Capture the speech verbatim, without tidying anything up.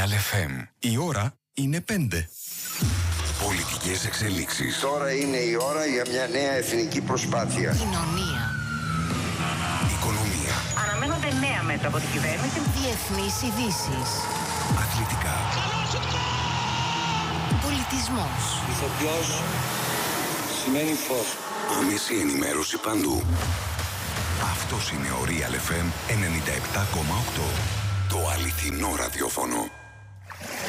Real εφ εμ. Η ώρα είναι πέντε. Πολιτικές εξελίξεις. Τώρα είναι η ώρα για μια νέα εθνική προσπάθεια. Κοινωνία. Οικονομία. Αναμένονται νέα μέτρα από την κυβέρνηση. Διεθνείς ειδήσεις. Αθλητικά. Πολιτισμός. Ηθοποιός σημαίνει φως. Άμεση ενημέρωση παντού. Αυτός είναι ο Real εφ εμ ενενήντα επτά κόμμα οκτώ. Το αληθινό ραδιόφωνο.